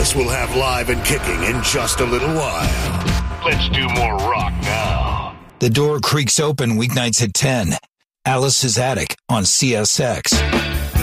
Alice will have Live and Kicking in just a little while. Let's do more rock now. The door creaks open weeknights at 10. Alice's Attic on CSX.